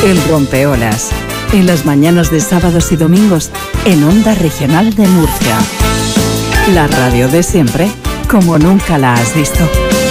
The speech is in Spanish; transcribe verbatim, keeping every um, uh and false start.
El Rompeolas, en las mañanas de sábados y domingos, en Onda Regional de Murcia. La radio de siempre, como nunca la has visto.